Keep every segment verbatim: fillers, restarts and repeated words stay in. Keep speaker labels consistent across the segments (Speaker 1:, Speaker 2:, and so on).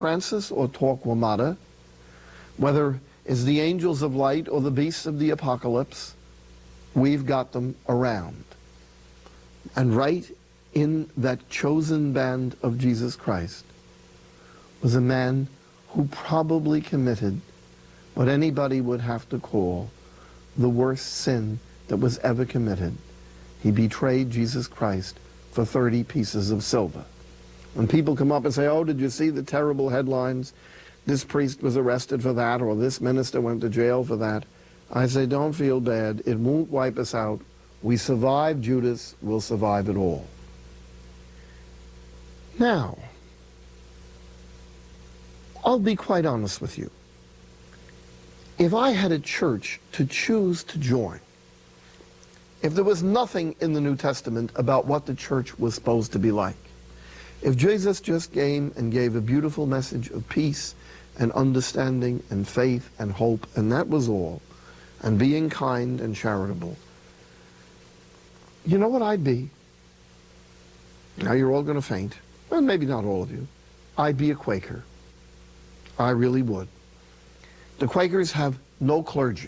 Speaker 1: Francis or Torquemada, whether it's the angels of light or the beasts of the apocalypse, we've got them around. And right in that chosen band of Jesus Christ was a man who probably committed what anybody would have to call the worst sin that was ever committed. He betrayed Jesus Christ for thirty pieces of silver. When people come up and say, oh, did you see the terrible headlines? This priest was arrested for that, or this minister went to jail for that. I say, don't feel bad. It won't wipe us out. We survived Judas, we'll survive it all. Now, I'll be quite honest with you. If I had a church to choose to join, if there was nothing in the New Testament about what the church was supposed to be like, if Jesus just came and gave a beautiful message of peace and understanding and faith and hope, and that was all, and being kind and charitable, you know what I'd be? Now you're all going to faint. Well, maybe not all of you. I'd be a Quaker. I really would. The Quakers have no clergy.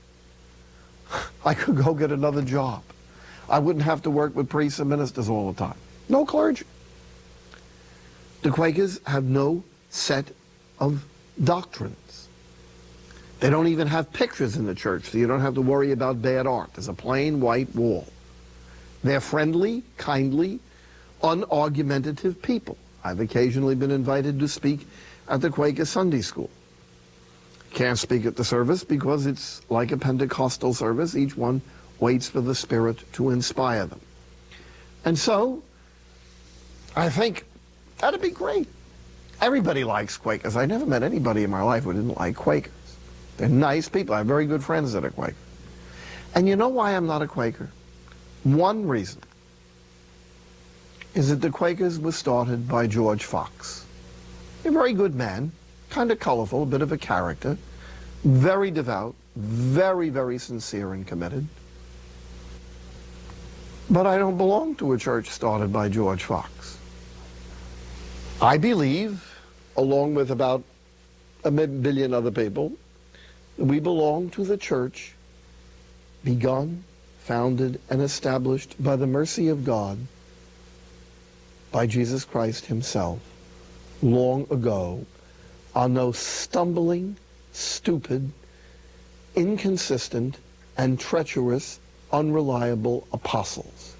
Speaker 1: I could go get another job. I wouldn't have to work with priests and ministers all the time. No clergy. The Quakers have no set of doctrines. They don't even have pictures in the church, so you don't have to worry about bad art. There's a plain white wall. They're friendly, kindly, unargumentative people. I've occasionally been invited to speak at the Quaker Sunday School. Can't speak at the service because it's like a Pentecostal service. Each one waits for the Spirit to inspire them. And so, I think that'd be great. Everybody likes Quakers. I never met anybody in my life who didn't like Quakers. They're nice people. I have very good friends that are Quaker. And you know why I'm not a Quaker? One reason is that the Quakers were started by George Fox. A very good man, kind of colorful, a bit of a character, very devout, very, very sincere and committed. But I don't belong to a church started by George Fox. I believe, along with about a billion other people, that we belong to the church begun, founded, and established by the mercy of God, by Jesus Christ himself, long ago, on those stumbling, stupid, inconsistent, and treacherous, unreliable apostles.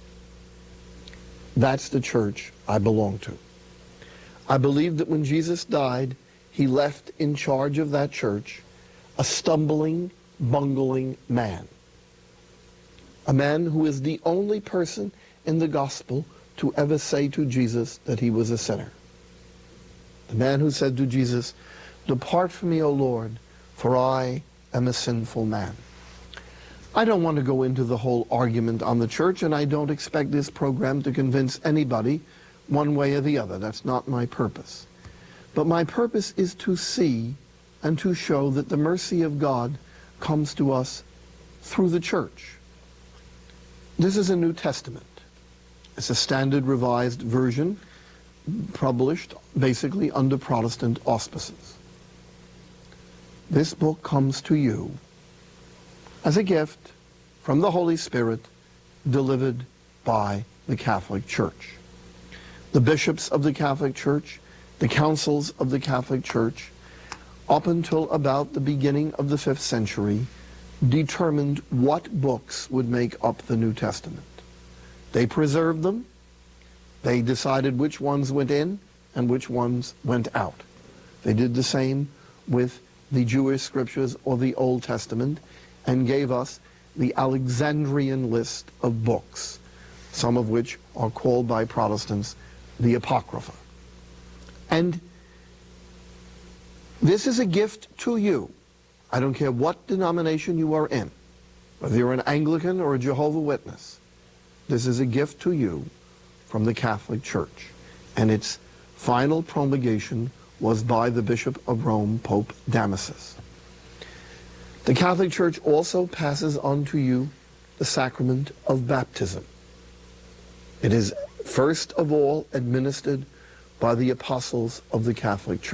Speaker 1: That's the church I belong to. I believe that when Jesus died, he left in charge of that church a stumbling, bungling man. A man who is the only person in the gospel to ever say to Jesus that he was a sinner. The man who said to Jesus, "Depart from me, O Lord, for I am a sinful man." I don't want to go into the whole argument on the church, and I don't expect this program to convince anybody one way or the other. That's not my purpose. But my purpose is to see and to show that the mercy of God comes to us through the church. This is a New Testament. It's a standard revised version published basically under Protestant auspices. This book comes to you as a gift from the Holy Spirit delivered by the Catholic Church. The bishops of the Catholic Church, the councils of the Catholic Church, up until about the beginning of the fifth century, determined what books would make up the New Testament. They preserved them. They decided which ones went in and which ones went out. They did the same with the Jewish scriptures or the Old Testament and gave us the Alexandrian list of books, some of which are called by Protestants the Apocrypha. And this is a gift to you. I don't care what denomination you are in, whether you're an Anglican or a Jehovah's Witness. This is a gift to you from the Catholic Church. And its final promulgation was by the Bishop of Rome, Pope Damasus. The Catholic Church also passes on to you the sacrament of baptism. It is first of all administered by the apostles of the Catholic Church.